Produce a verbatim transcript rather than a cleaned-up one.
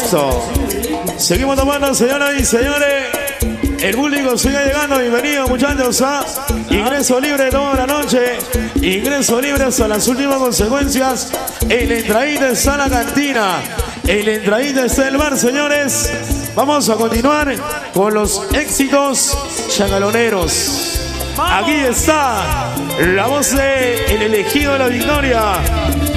Eso. Seguimos tomando, señoras y señores. El público sigue llegando. Bienvenidos, muchachos, a ingreso libre toda la noche. Ingreso libre hasta las últimas consecuencias. En la entradita está la cantina. En la entradita está el bar, señores. Vamos a continuar con los éxitos chacaloneros. Aquí está la voz de el elegido de la victoria.